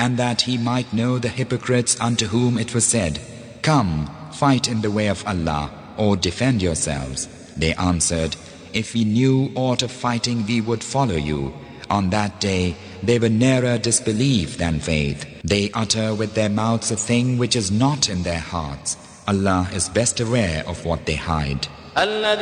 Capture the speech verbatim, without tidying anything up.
and that he might know the hypocrites unto whom it was said, Come, fight in the way of Allah, or defend yourselves. They answered, If we knew aught of fighting, we would follow you. On that day, they were nearer disbelief than faith. They utter with their mouths a thing which is not in their hearts. Allah is best aware of what they hide.